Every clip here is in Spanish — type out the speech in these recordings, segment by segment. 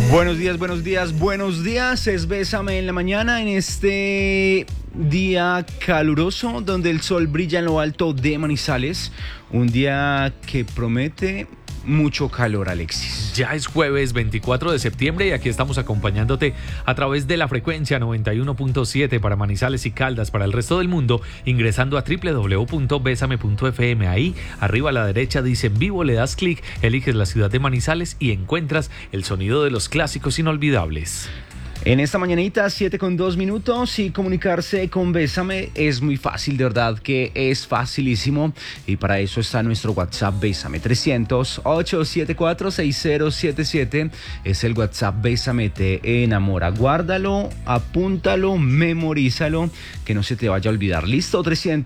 Buenos días, buenos días. Es Bésame en la mañana en este día caluroso donde el sol brilla en lo alto de Manizales. Un día que promete mucho calor, Alexis. Ya es jueves 24 de septiembre y aquí estamos acompañándote a través de la frecuencia 91.7 para Manizales y Caldas para el resto del mundo, ingresando a www.besame.fm. Ahí, arriba a la derecha dice en vivo, le das clic, eliges la ciudad de Manizales y encuentras el sonido de los clásicos inolvidables. En esta mañanita, 7:02 y comunicarse con Bésame es muy fácil, de verdad que es facilísimo. Y para eso está nuestro WhatsApp Bésame 300-874-6077. Es el WhatsApp Bésame te enamora. Guárdalo, apúntalo, memorízalo, que no se te vaya a olvidar. Listo,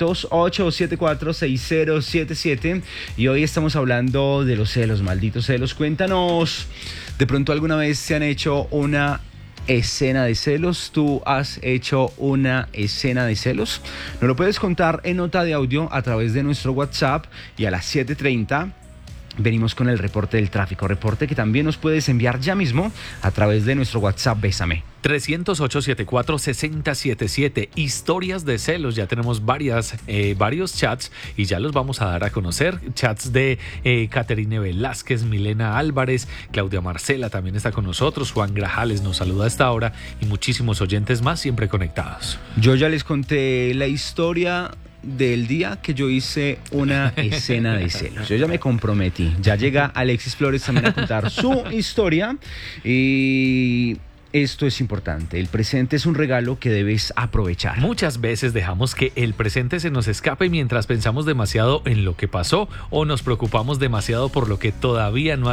300-874-6077. Y hoy estamos hablando de los celos, malditos celos. Cuéntanos, ¿de pronto alguna vez se han hecho una escena de celos? ¿Tú has hecho una escena de celos? Nos lo puedes contar en nota de audio a través de nuestro WhatsApp y a las 7:30 venimos con el reporte del tráfico, reporte que también nos puedes enviar ya mismo a través de nuestro WhatsApp Bésame. 300-874-6077, historias de celos. Ya tenemos varios chats y ya los vamos a dar a conocer. Chats de Caterine Velázquez, Milena Álvarez, Claudia Marcela también está con nosotros, Juan Grajales nos saluda a esta hora y muchísimos oyentes más siempre conectados. Yo ya les conté la historia del día que yo hice una escena de celos. Yo ya me comprometí. Ya llega Alexis Flores también a contar su historia y esto es importante. El presente es un regalo que debes aprovechar. Muchas veces dejamos que el presente se nos escape mientras pensamos demasiado en lo que pasó o nos preocupamos demasiado por lo que todavía no